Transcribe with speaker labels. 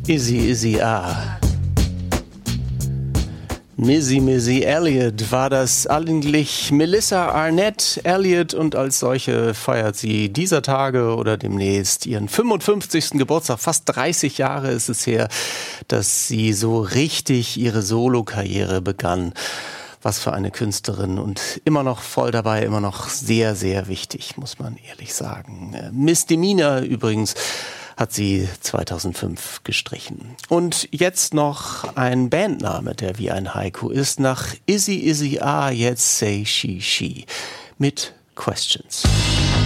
Speaker 1: Izzy, Missy Elliott war das eigentlich. Melissa Arnett Elliott, und als solche feiert sie dieser Tage oder demnächst ihren 55. Geburtstag. Fast 30 Jahre ist es her, dass sie so richtig ihre Solokarriere begann. Was für eine Künstlerin, und immer noch voll dabei, immer noch sehr, sehr wichtig, muss man ehrlich sagen. Misdemeanor übrigens hat sie 2005 gestrichen. Und jetzt noch ein Bandname, der wie ein Haiku ist. Nach Izzy, jetzt Say She mit Questions.